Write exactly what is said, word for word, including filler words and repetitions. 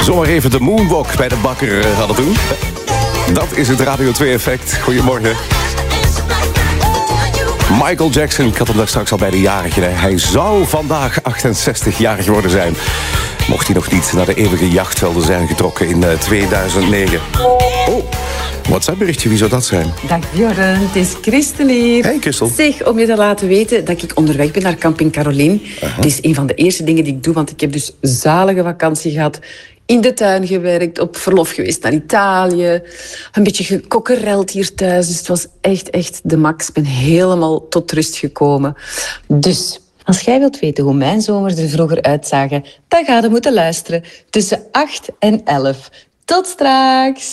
Zomaar even de moonwalk bij de bakker uh, hadden doen. Dat is het Radio twee effect. Goedemorgen. Michael Jackson, ik had hem daar straks al bij de jarige. Hij zou vandaag achtenzestig-jarig worden zijn. Mocht hij nog niet naar de eeuwige jachtvelden zijn getrokken in uh, tweeduizend negen. Oh, WhatsApp-berichtje, wie zou dat zijn? Dag Bjorn, het is Christel hier. Hey Christel. Zeg, om je te laten weten dat ik onderweg ben naar Camping Caroline. Uh-huh. Het is een van de eerste dingen die ik doe, want ik heb dus zalige vakantie gehad. In de tuin gewerkt, op verlof geweest naar Italië. Een beetje gekokkereld hier thuis. Dus het was echt, echt de max. Ik ben helemaal tot rust gekomen. Dus als jij wilt weten hoe mijn zomers er vroeger uitzagen, dan ga je moeten luisteren tussen acht en elf. Tot straks!